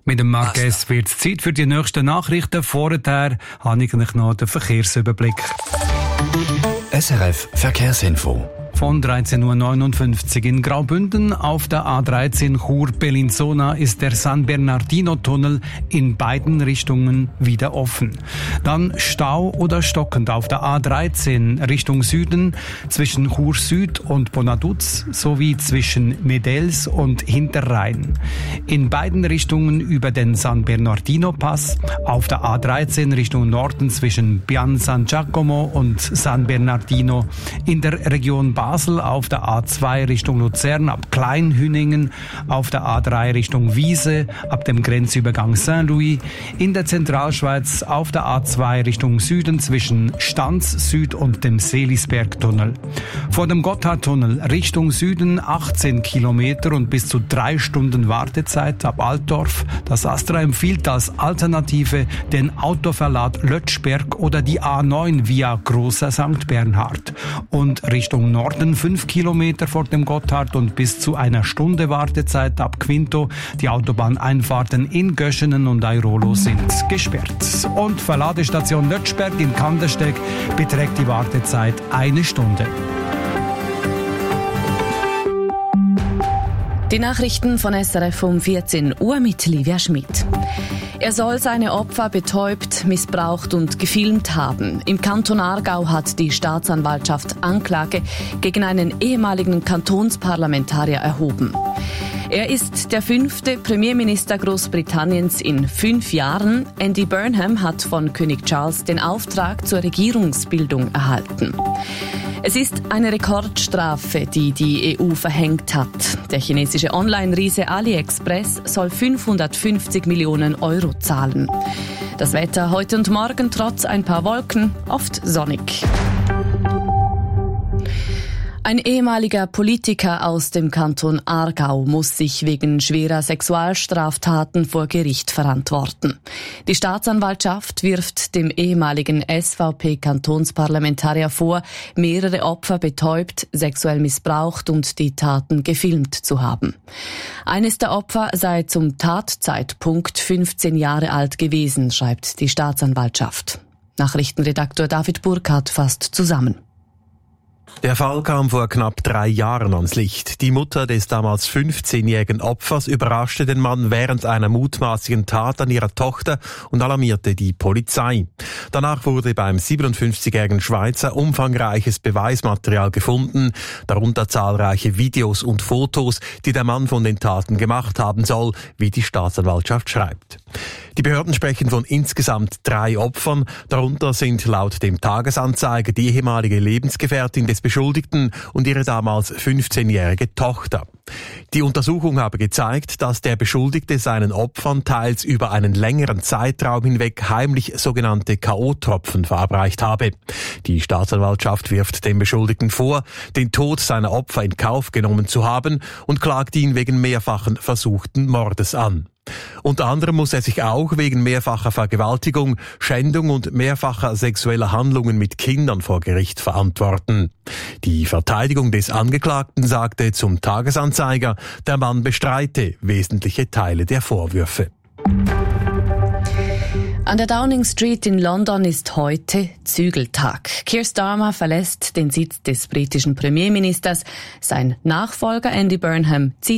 Mit dem Marquez wird es Zeit für die nächsten Nachrichten. Vorher habe ich noch den Verkehrsüberblick. SRF Verkehrsinfo. Von 13.59 Uhr in Graubünden auf der A13 Chur-Bellinzona ist der San Bernardino-Tunnel in beiden Richtungen wieder offen. Dann Stau oder stockend auf der A13 Richtung Süden zwischen Chur Süd und Bonaduz sowie zwischen Medels und Hinterrhein. In beiden Richtungen über den San Bernardino-Pass auf der A13 Richtung Norden zwischen Pian San Giacomo und San Bernardino. In der Region Basel auf der A2 Richtung Luzern ab Kleinhüningen, auf der A3 Richtung Wiese ab dem Grenzübergang Saint-Louis, in der Zentralschweiz auf der A2 Richtung Süden zwischen Stanz Süd und dem Seelisbergtunnel. Vor dem Gotthardtunnel Richtung Süden 18 Kilometer und bis zu 3 Stunden Wartezeit ab Altdorf. Das AStRA empfiehlt als Alternative den Autoverlad Lötschberg oder die A9 via Grosser St. Bernhard. Und Richtung Norden 5 Kilometer vor dem Gotthard und bis zu 1 Stunde Wartezeit ab Quinto. Die Autobahneinfahrten in Göschenen und Airolo sind gesperrt. Und Verladestation Lötschberg in Kandersteg beträgt die Wartezeit 1 Stunde. Die Nachrichten von SRF um 14 Uhr mit Livia Schmidt. Er soll seine Opfer betäubt, missbraucht und gefilmt haben. Im Kanton Aargau hat die Staatsanwaltschaft Anklage gegen einen ehemaligen Kantonsparlamentarier erhoben. Er ist der 5. Premierminister Großbritanniens in 5 Jahren. Andy Burnham hat von König Charles den Auftrag zur Regierungsbildung erhalten. Es ist eine Rekordstrafe, die die EU verhängt hat. Der chinesische Online-Riese AliExpress soll 550 Millionen Euro zahlen. Das Wetter heute und morgen trotz ein paar Wolken, oft sonnig. Ein ehemaliger Politiker aus dem Kanton Aargau muss sich wegen schwerer Sexualstraftaten vor Gericht verantworten. Die Staatsanwaltschaft wirft dem ehemaligen SVP-Kantonsparlamentarier vor, mehrere Opfer betäubt, sexuell missbraucht und die Taten gefilmt zu haben. Eines der Opfer sei zum Tatzeitpunkt 15 Jahre alt gewesen, schreibt die Staatsanwaltschaft. Nachrichtenredaktor David Burkhardt fasst zusammen. Der Fall kam vor knapp 3 Jahren ans Licht. Die Mutter des damals 15-jährigen Opfers überraschte den Mann während einer mutmaßlichen Tat an ihrer Tochter und alarmierte die Polizei. Danach wurde beim 57-jährigen Schweizer umfangreiches Beweismaterial gefunden, darunter zahlreiche Videos und Fotos, die der Mann von den Taten gemacht haben soll, wie die Staatsanwaltschaft schreibt. Die Behörden sprechen von insgesamt 3 Opfern. Darunter sind laut dem Tagesanzeiger die ehemalige Lebensgefährtin des Beschuldigten und ihre damals 15-jährige Tochter. Die Untersuchung habe gezeigt, dass der Beschuldigte seinen Opfern teils über einen längeren Zeitraum hinweg heimlich sogenannte K.O.-Tropfen verabreicht habe. Die Staatsanwaltschaft wirft dem Beschuldigten vor, den Tod seiner Opfer in Kauf genommen zu haben und klagt ihn wegen mehrfachen versuchten Mordes an. Unter anderem muss er sich auch wegen mehrfacher Vergewaltigung, Schändung und mehrfacher sexueller Handlungen mit Kindern vor Gericht verantworten. Die Verteidigung des Angeklagten sagte zum Tagesanzeiger, der Mann bestreite wesentliche Teile der Vorwürfe. An der Downing Street in London ist heute Zügeltag. Keir Starmer verlässt den Sitz des britischen Premierministers. Sein Nachfolger Andy Burnham zieht